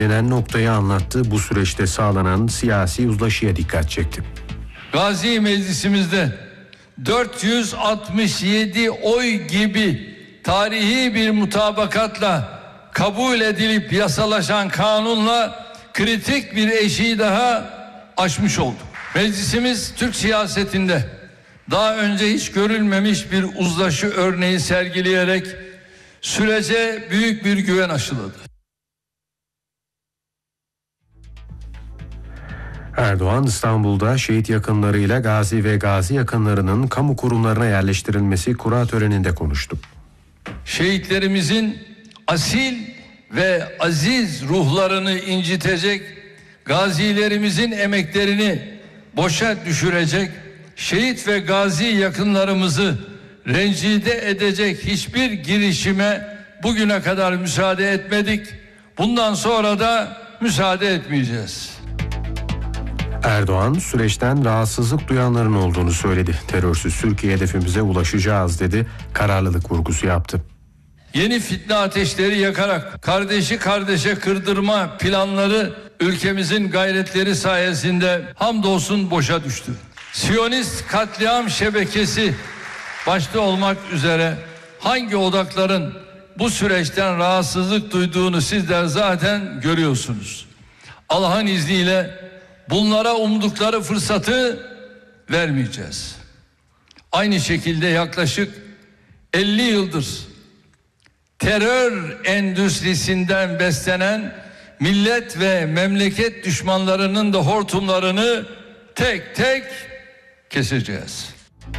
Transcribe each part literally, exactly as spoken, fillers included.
Gelinen noktayı anlattı. Bu süreçte sağlanan siyasi uzlaşıya dikkat çekti. Gazi Meclisimizde dört yüz altmış yedi oy gibi tarihi bir mutabakatla kabul edilip yasalaşan kanunla kritik bir eşiği daha aşmış oldu. Meclisimiz Türk siyasetinde daha önce hiç görülmemiş bir uzlaşı örneği sergileyerek sürece büyük bir güven aşıladı. Erdoğan İstanbul'da şehit yakınlarıyla gazi ve gazi yakınlarının kamu kurumlarına yerleştirilmesi kura töreninde konuştu. Şehitlerimizin asil ve aziz ruhlarını incitecek, gazilerimizin emeklerini boşa düşürecek, şehit ve gazi yakınlarımızı rencide edecek hiçbir girişime bugüne kadar müsaade etmedik. Bundan sonra da müsaade etmeyeceğiz. Erdoğan süreçten rahatsızlık duyanların olduğunu söyledi. Terörsüz Türkiye hedefimize ulaşacağız dedi. Kararlılık vurgusu yaptı. Yeni fitne ateşleri yakarak kardeşi kardeşe kırdırma planları ülkemizin gayretleri sayesinde hamdolsun boşa düştü. Siyonist katliam şebekesi başta olmak üzere hangi odakların bu süreçten rahatsızlık duyduğunu sizler zaten görüyorsunuz. Allah'ın izniyle bunlara umdukları fırsatı vermeyeceğiz. Aynı şekilde yaklaşık elli yıldır terör endüstrisinden beslenen millet ve memleket düşmanlarının da hortumlarını tek tek keseceğiz.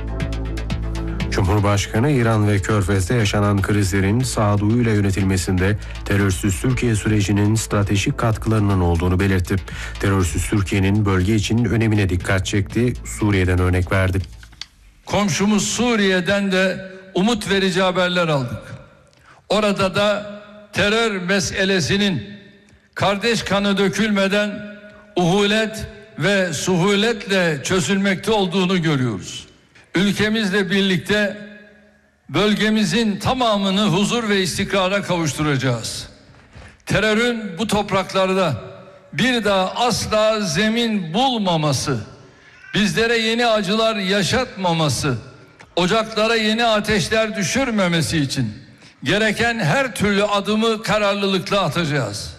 Cumhurbaşkanı İran ve Körfez'de yaşanan krizlerin sağduyuyla yönetilmesinde terörsüz Türkiye sürecinin stratejik katkılarının olduğunu belirtti. Terörsüz Türkiye'nin bölge için önemine dikkat çekti, Suriye'den örnek verdi. Komşumuz Suriye'den de umut verici haberler aldık. Orada da terör meselesinin kardeş kanı dökülmeden uhulet ve suhuletle çözülmekte olduğunu görüyoruz. Ülkemizle birlikte bölgemizin tamamını huzur ve istikrara kavuşturacağız. Terörün bu topraklarda bir daha asla zemin bulmaması, bizlere yeni acılar yaşatmaması, ocaklara yeni ateşler düşürmemesi için gereken her türlü adımı kararlılıkla atacağız.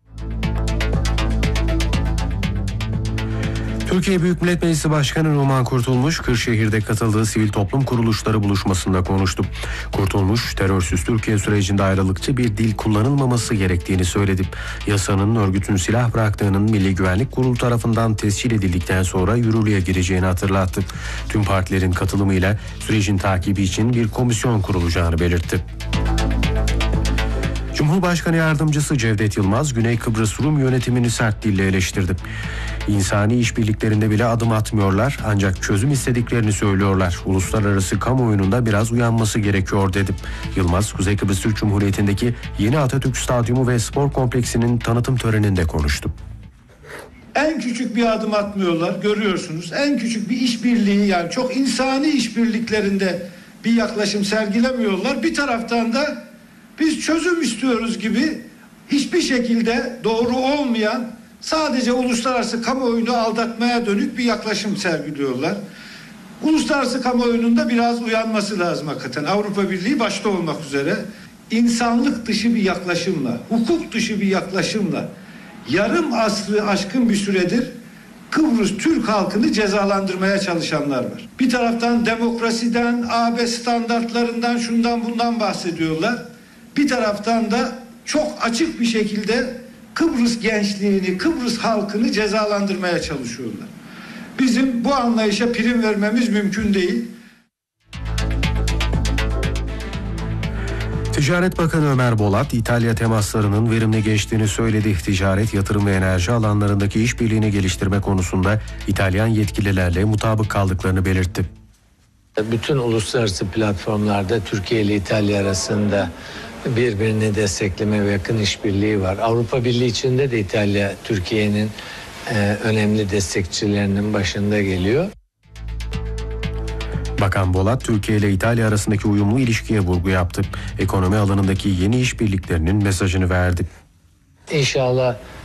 Türkiye Büyük Millet Meclisi Başkanı Numan Kurtulmuş, Kırşehir'de katıldığı sivil toplum kuruluşları buluşmasında konuştu. Kurtulmuş, terörsüz Türkiye sürecinde ayrılıkçı bir dil kullanılmaması gerektiğini söyledi. Yasanın örgütün silah bıraktığının Milli Güvenlik Kurulu tarafından tescil edildikten sonra yürürlüğe gireceğini hatırlattı. Tüm partilerin katılımıyla sürecin takibi için bir komisyon kurulacağını belirtti. Cumhurbaşkanı Yardımcısı Cevdet Yılmaz, Güney Kıbrıs Rum yönetimini sert dille eleştirdi. İnsani işbirliklerinde bile adım atmıyorlar, ancak çözüm istediklerini söylüyorlar. Uluslararası kamuoyunun da biraz uyanması gerekiyor dedi. Yılmaz, Kuzey Kıbrıs Türk Cumhuriyeti'ndeki yeni Atatürk Stadyumu ve spor kompleksinin tanıtım töreninde konuştu. En küçük bir adım atmıyorlar, görüyorsunuz. En küçük bir işbirliği, yani çok insani işbirliklerinde bir yaklaşım sergilemiyorlar. Bir taraftan da biz çözüm istiyoruz gibi hiçbir şekilde doğru olmayan, sadece uluslararası kamuoyunu aldatmaya dönük bir yaklaşım sergiliyorlar. Uluslararası kamuoyunun da biraz uyanması lazım hakikaten. Avrupa Birliği başta olmak üzere insanlık dışı bir yaklaşımla, hukuk dışı bir yaklaşımla yarım asrı aşkın bir süredir Kıbrıs Türk halkını cezalandırmaya çalışanlar var. Bir taraftan demokrasiden, A B standartlarından, şundan bundan bahsediyorlar. Bir taraftan da çok açık bir şekilde Kıbrıs gençliğini, Kıbrıs halkını cezalandırmaya çalışıyorlar. Bizim bu anlayışa prim vermemiz mümkün değil. Ticaret Bakanı Ömer Bolat, İtalya temaslarının verimli geçtiğini söyledi. Ticaret, yatırım ve enerji alanlarındaki işbirliğini geliştirme konusunda İtalyan yetkililerle mutabık kaldıklarını belirtti. Bütün uluslararası platformlarda Türkiye ile İtalya arasında birbirini destekleme ve yakın işbirliği var. Avrupa Birliği içinde de İtalya, Türkiye'nin e, önemli destekçilerinin başında geliyor. Bakan Bolat, Türkiye ile İtalya arasındaki uyumlu ilişkiye vurgu yaptı. Ekonomi alanındaki yeni işbirliklerinin mesajını verdi. İnşallah